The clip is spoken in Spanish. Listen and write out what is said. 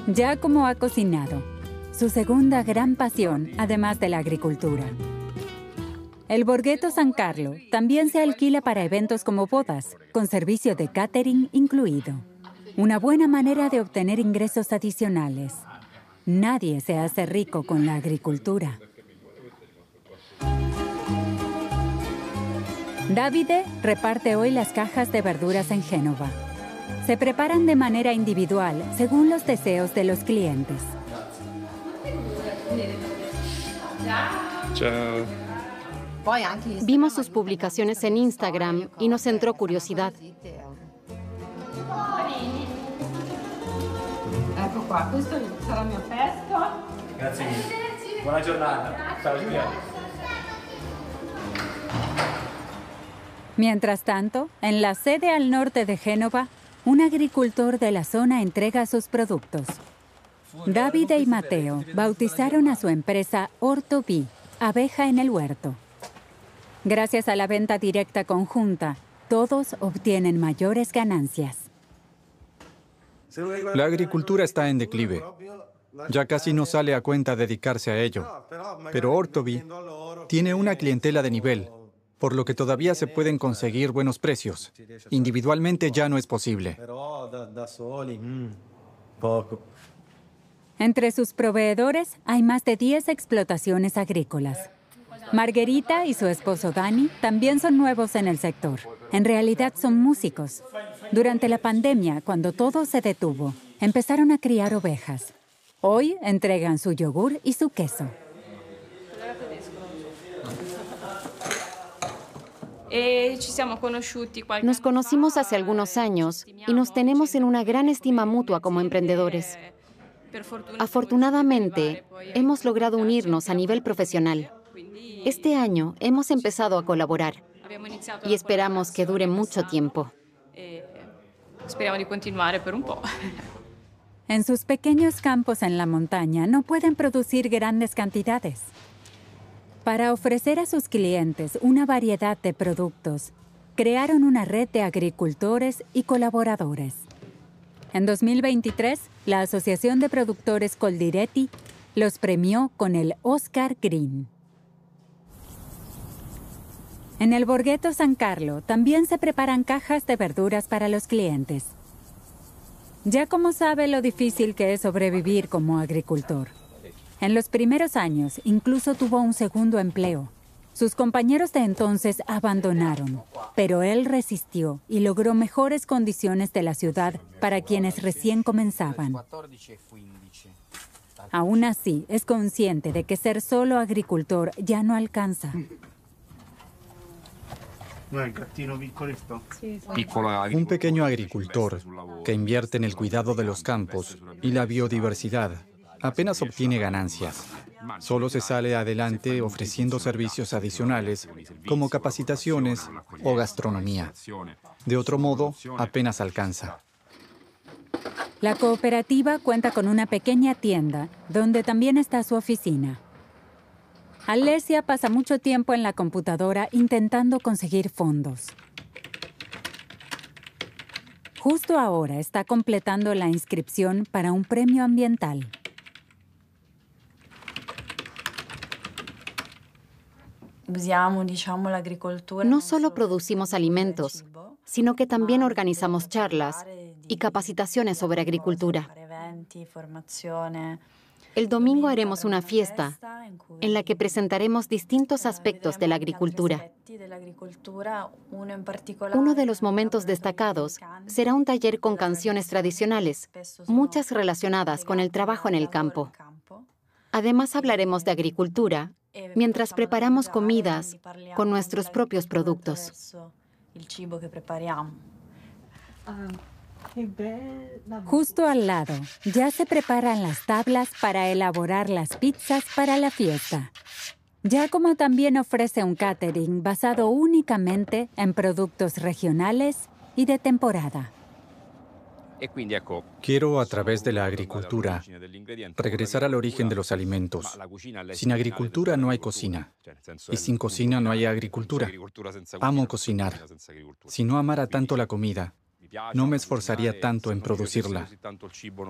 Giacomo ha cocinado, su segunda gran pasión, además de la agricultura. El Borghetto San Carlo también se alquila para eventos como bodas, con servicio de catering incluido. Una buena manera de obtener ingresos adicionales. Nadie se hace rico con la agricultura. Davide reparte hoy las cajas de verduras en Génova. Se preparan de manera individual según los deseos de los clientes. Ciao. Vimos sus publicaciones en Instagram y nos entró curiosidad. Ecco qua, questo sarà il mio pesto. Grazie mille. Buona giornata. Ciao Giulia. Mientras tanto, en la sede al norte de Génova, un agricultor de la zona entrega sus productos. Davide y Matteo bautizaron a su empresa Orto B, abeja en el huerto. Gracias a la venta directa conjunta, todos obtienen mayores ganancias. La agricultura está en declive. Ya casi no sale a cuenta dedicarse a ello. Pero Orto B tiene una clientela de nivel, por lo que todavía se pueden conseguir buenos precios. Individualmente ya no es posible. Entre sus proveedores hay más de 10 explotaciones agrícolas. Margherita y su esposo Dani también son nuevos en el sector. En realidad son músicos. Durante la pandemia, cuando todo se detuvo, empezaron a criar ovejas. Hoy entregan su yogur y su queso. Nos conocimos hace algunos años y nos tenemos en una gran estima mutua como emprendedores. Afortunadamente, hemos logrado unirnos a nivel profesional. Este año hemos empezado a colaborar y esperamos que dure mucho tiempo. En sus pequeños campos en la montaña no pueden producir grandes cantidades. Para ofrecer a sus clientes una variedad de productos, crearon una red de agricultores y colaboradores. En 2023, la Asociación de Productores Coldiretti los premió con el Oscar Green. En el Borghetto San Carlo también se preparan cajas de verduras para los clientes. Giacomo sabe lo difícil que es sobrevivir como agricultor. En los primeros años incluso tuvo un segundo empleo. Sus compañeros de entonces abandonaron, pero él resistió y logró mejores condiciones de la ciudad para quienes recién comenzaban. Aún así, es consciente de que ser solo agricultor ya no alcanza. Un pequeño agricultor que invierte en el cuidado de los campos y la biodiversidad apenas obtiene ganancias. Solo se sale adelante ofreciendo servicios adicionales como capacitaciones o gastronomía. De otro modo, apenas alcanza. La cooperativa cuenta con una pequeña tienda donde también está su oficina. Alessia pasa mucho tiempo en la computadora intentando conseguir fondos. Justo ahora está completando la inscripción para un premio ambiental. No solo producimos alimentos, sino que también organizamos charlas y capacitaciones sobre agricultura. El domingo haremos una fiesta en la que presentaremos distintos aspectos de la agricultura. Uno de los momentos destacados será un taller con canciones tradicionales, muchas relacionadas con el trabajo en el campo. Además hablaremos de agricultura mientras preparamos comidas con nuestros propios productos. Justo al lado, ya se preparan las tablas para elaborar las pizzas para la fiesta. Giacomo también ofrece un catering basado únicamente en productos regionales y de temporada. Quiero, a través de la agricultura, regresar al origen de los alimentos. Sin agricultura no hay cocina. Y sin cocina no hay agricultura. Amo cocinar. Si no amara tanto la comida, no me esforzaría tanto en producirla.